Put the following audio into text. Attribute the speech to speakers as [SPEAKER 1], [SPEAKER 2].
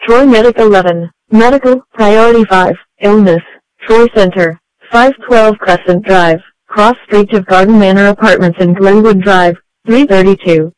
[SPEAKER 1] Troy Medic 11, Medical, Priority 5, Illness, Troy Center, 512 Crescent Drive, cross street of Garden Manor Apartments in Glenwood Drive, 332.